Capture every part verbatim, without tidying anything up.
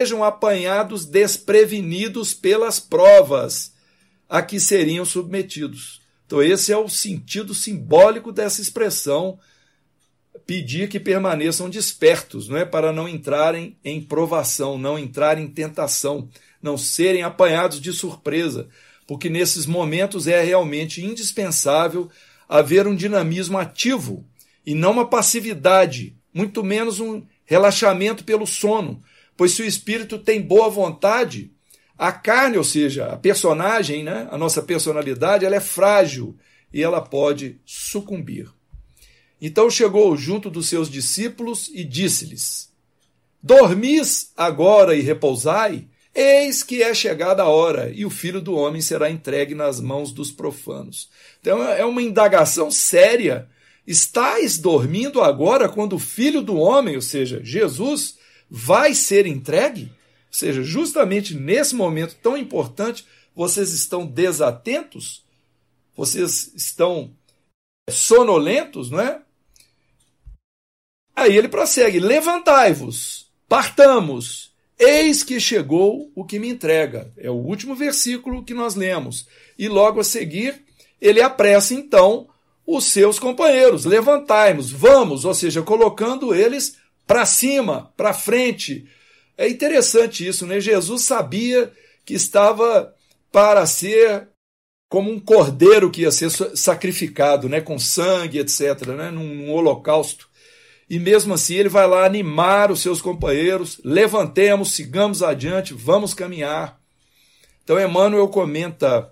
sejam apanhados desprevenidos pelas provas a que seriam submetidos. Então esse é o sentido simbólico dessa expressão, pedir que permaneçam despertos, não é? Para não entrarem em provação, não entrarem em tentação, não serem apanhados de surpresa, porque nesses momentos é realmente indispensável haver um dinamismo ativo e não uma passividade, muito menos um relaxamento pelo sono, pois se o espírito tem boa vontade, a carne, ou seja, a personagem, né, a nossa personalidade, ela é frágil e ela pode sucumbir. Então chegou junto dos seus discípulos e disse-lhes: dormis agora e repousai? Eis que é chegada a hora, e o Filho do Homem será entregue nas mãos dos profanos. Então é uma indagação séria. Estais dormindo agora quando o Filho do Homem, ou seja, Jesus, vai ser entregue? Ou seja, justamente nesse momento tão importante, vocês estão desatentos? Vocês estão sonolentos, não é? Aí ele prossegue: levantai-vos, partamos, eis que chegou o que me entrega. É o último versículo que nós lemos. E logo a seguir, ele apressa então os seus companheiros: levantai-nos, vamos, ou seja, colocando eles para cima, para frente. É interessante isso, né? Jesus sabia que estava para ser como um cordeiro que ia ser sacrificado, né? Com sangue, etcétera, né? num, num holocausto. E mesmo assim ele vai lá animar os seus companheiros: levantemos, sigamos adiante, vamos caminhar. Então Emmanuel comenta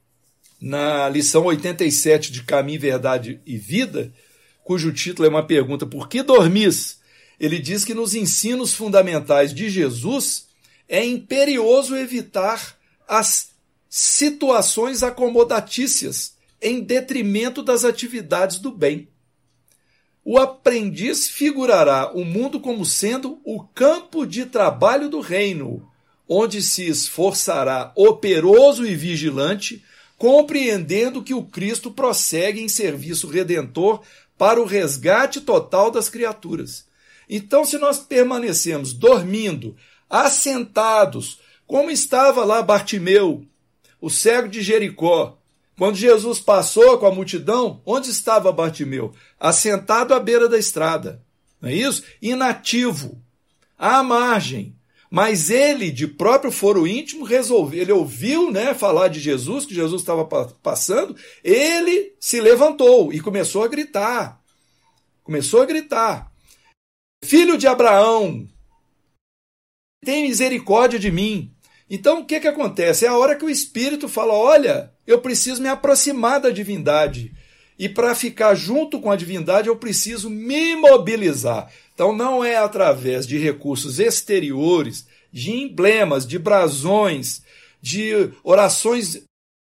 na lição oitenta e sete de Caminho, Verdade e Vida, cujo título é uma pergunta: por que dormis? Ele diz que nos ensinos fundamentais de Jesus é imperioso evitar as situações acomodatícias em detrimento das atividades do bem. O aprendiz figurará o mundo como sendo o campo de trabalho do reino, onde se esforçará operoso e vigilante, compreendendo que o Cristo prossegue em serviço redentor para o resgate total das criaturas. Então, se nós permanecemos dormindo, assentados, como estava lá Bartimeu, o cego de Jericó, quando Jesus passou com a multidão, onde estava Bartimeu? Assentado à beira da estrada, não é isso? Inativo, à margem. Mas ele, de próprio foro íntimo, resolveu, ele ouviu, né, falar de Jesus, que Jesus estava passando, ele se levantou e começou a gritar. Começou a gritar: filho de Abraão, tem misericórdia de mim. Então, o que, que acontece? É a hora que o Espírito fala: olha, eu preciso me aproximar da divindade. E para ficar junto com a divindade, eu preciso me mobilizar. Então, não é através de recursos exteriores, de emblemas, de brasões, de orações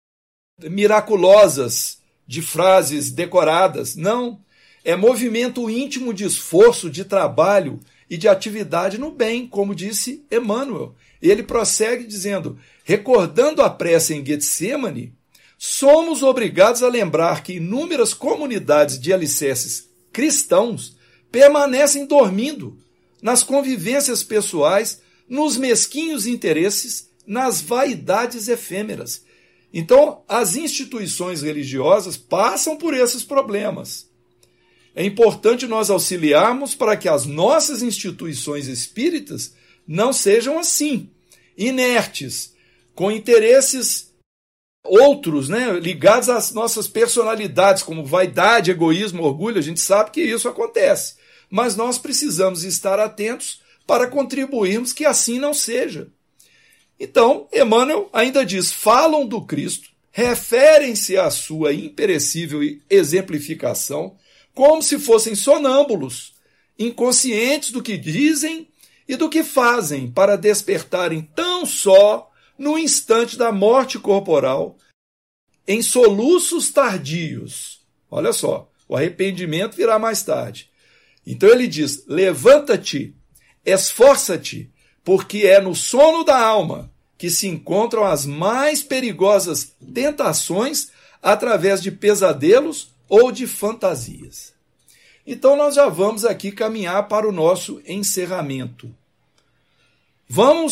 miraculosas, de frases decoradas. Não. É movimento íntimo de esforço, de trabalho e de atividade no bem, como disse Emmanuel. Ele prossegue dizendo: recordando a prece em Getsêmani, somos obrigados a lembrar que inúmeras comunidades de alicerces cristãos permanecem dormindo nas convivências pessoais, nos mesquinhos interesses, nas vaidades efêmeras. Então, as instituições religiosas passam por esses problemas. É importante nós auxiliarmos para que as nossas instituições espíritas não sejam assim, inertes, com interesses outros, né, ligados às nossas personalidades, como vaidade, egoísmo, orgulho. A gente sabe que isso acontece, mas nós precisamos estar atentos para contribuirmos que assim não seja. Então, Emmanuel ainda diz: falam do Cristo, referem-se à sua imperecível exemplificação, como se fossem sonâmbulos, inconscientes do que dizem e do que fazem, para despertarem tão só no instante da morte corporal, em soluços tardios. Olha só, o arrependimento virá mais tarde. Então ele diz: levanta-te, esforça-te, porque é no sono da alma que se encontram as mais perigosas tentações através de pesadelos ou de fantasias. Então nós já vamos aqui caminhar para o nosso encerramento. Vamos